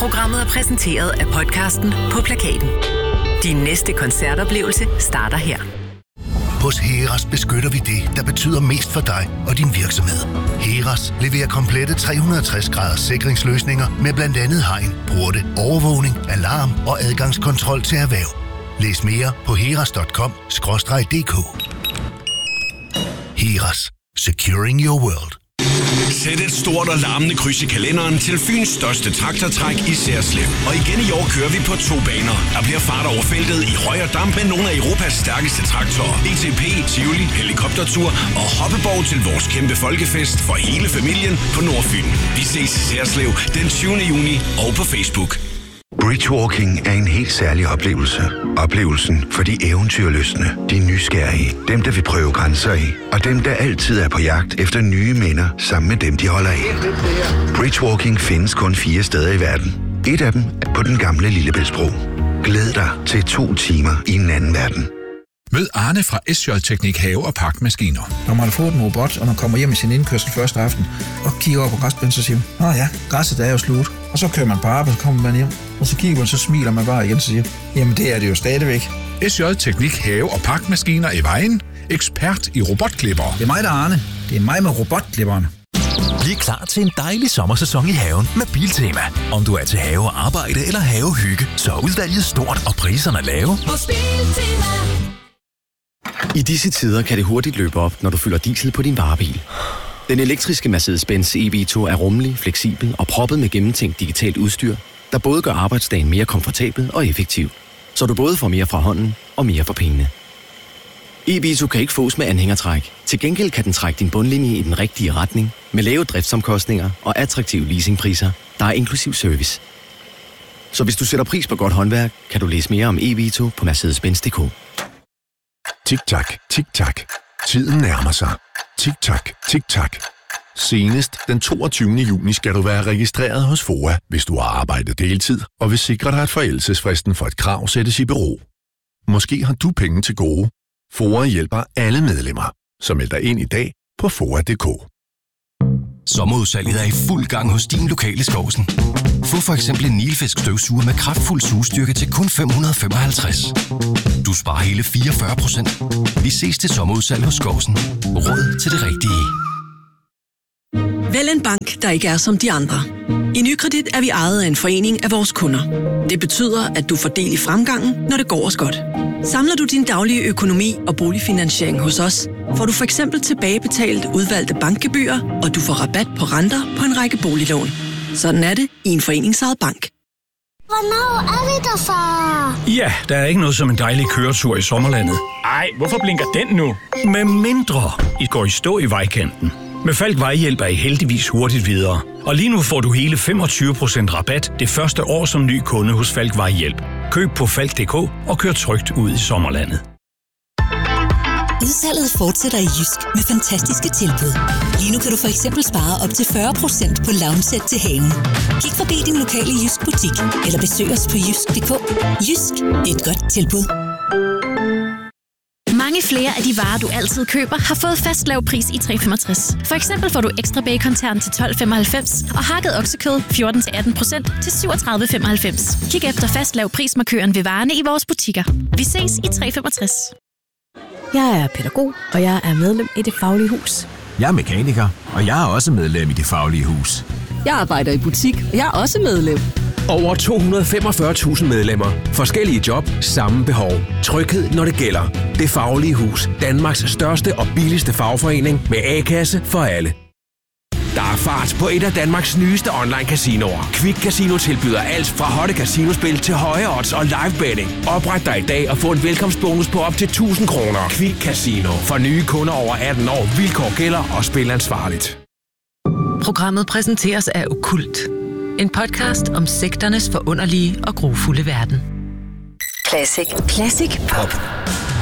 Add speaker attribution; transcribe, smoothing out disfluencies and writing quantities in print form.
Speaker 1: Programmet er præsenteret af podcasten På Plakaten. Din næste koncertoplevelse starter her.
Speaker 2: Hos Heras beskytter vi det, der betyder mest for dig og din virksomhed. Heras leverer komplette 360-graders sikringsløsninger med blandt andet hegn, porte, overvågning, alarm og adgangskontrol til erhverv. Læs mere på heras.com/dk. Heras. Securing your world.
Speaker 3: Sæt et stort og larmende kryds i kalenderen til Fyns største traktortræk i Serslev. Og igen i år kører vi på 2 baner. Der bliver fart over feltet i høj og damp med nogle af Europas stærkeste traktorer. ETP, Tivoli, helikoptertur og hoppeborg til vores kæmpe folkefest for hele familien på Nordfyn. Vi ses i Serslev den 20. juni og på Facebook.
Speaker 4: Bridgewalking er en helt særlig oplevelse. Oplevelsen for de eventyrlystne, de nysgerrige, dem der vil prøve grænser af, og dem der altid er på jagt efter nye minder sammen med dem, de holder af. Bridgewalking findes kun 4 steder i verden. Et af dem er på den gamle Lillebæltsbro. Glæd dig til 2 timer i en anden verden.
Speaker 5: Mød Arne fra SJ Teknik Have og Pakmaskiner.
Speaker 6: Når man har fået en robot, og man kommer hjem i sin indkørsel første aften, og kigger over på græsplænen, så siger man, ja, græsset er jo slut. Og så kører man på arbejde, så kommer man hjem, og så kigger man, så smiler man bare igen og siger, jamen det er det jo stadigvæk.
Speaker 5: SJ Teknik Have og Pakmaskiner i Vejen. Ekspert i robotklipper.
Speaker 6: Det er mig, der er Arne. Det er mig med robotklipperen.
Speaker 7: Bliv klar til en dejlig sommersæson i haven med Biltema. Om du er til have og arbejde eller havehygge, så er udvalget stort og priserne lave.
Speaker 8: I disse tider kan det hurtigt løbe op, når du fylder diesel på din varebil. Den elektriske Mercedes-Benz EV2 er rummelig, fleksibel og proppet med gennemtænkt digitalt udstyr, der både gør arbejdsdagen mere komfortabel og effektiv, så du både får mere fra hånden og mere for pengene. EV2 kan ikke fås med anhængertræk. Til gengæld kan den trække din bundlinje i den rigtige retning, med lave driftsomkostninger og attraktive leasingpriser, der er inklusiv service. Så hvis du sætter pris på godt håndværk, kan du læse mere om EV2 på Mercedes-Benz.dk.
Speaker 9: Tik-tak, tik-tak. Tiden nærmer sig. Tik-tak, tik-tak. Senest den 22. juni skal du være registreret hos FOA, hvis du har arbejdet deltid, og vil sikre dig, at forældelsesfristen for et krav sættes i bero. Måske har du penge til gode. FOA hjælper alle medlemmer, så meld dig ind i dag på FOA.dk.
Speaker 7: Sommerudsalget er i fuld gang hos din lokale Skovsen. Få for eksempel en Nilfisk støvsuger med kraftfuld sugestyrke til kun 555. Du sparer hele 44%. Vi ses til sommerudsalg hos Skovsen. Råd til det rigtige.
Speaker 1: Vælg en bank, der ikke er som de andre. I Nykredit er vi ejet af en forening af vores kunder. Det betyder, at du får del i fremgangen, når det går os godt. Samler du din daglige økonomi og boligfinansiering hos os, får du for eksempel tilbagebetalt udvalgte bankgebyrer, og du får rabat på renter på en række boliglån. Sådan er det i en foreningsejet bank.
Speaker 10: Hvornår er vi der, far?
Speaker 11: Ja, der er ikke noget som en dejlig køretur i sommerlandet. Ej, hvorfor blinker den nu? Med mindre I går i stå i vejkanten. Med Falck Vejhjælp er I heldigvis hurtigt videre. Og lige nu får du hele 25% rabat det første år som ny kunde hos Falck Vejhjælp. Køb på Falck.dk og kør trygt ud i sommerlandet.
Speaker 12: Udsalget fortsætter i Jysk med fantastiske tilbud. Lige nu kan du for eksempel spare op til 40% på lounge-sæt til haven. Kig forbi din lokale Jysk butik eller besøg os på jysk.dk. Jysk, et godt tilbud.
Speaker 13: Mange flere af de varer, du altid køber, har fået fast lav pris i 365. For eksempel får du ekstra bacon-tern til 12,95 og hakket oksekød 14-18% til 37,95. Kig efter fast lav prismarkøren ved varerne i vores butikker. Vi ses i 365.
Speaker 14: Jeg er pædagog, og jeg er medlem i Det Faglige Hus.
Speaker 15: Jeg er mekaniker, og jeg er også medlem i Det Faglige Hus.
Speaker 14: Jeg arbejder i butik, og jeg er også medlem.
Speaker 16: Over 245.000 medlemmer. Forskellige job, samme behov. Tryghed, når det gælder. Det Faglige Hus. Danmarks største og billigste fagforening med A-kasse for alle. Der er fart på et af Danmarks nyeste online casinoer. Quick Casino tilbyder alt fra hotte casinospil til høje odds og live betting. Opret dig i dag og få en velkomstbonus på op til 1.000 kroner. Quick Casino. For nye kunder over 18 år. Vilkår gælder og spil ansvarligt.
Speaker 1: Programmet præsenteres af Okkult. En podcast om sekternes forunderlige og grufulde verden.
Speaker 12: Classic Pop.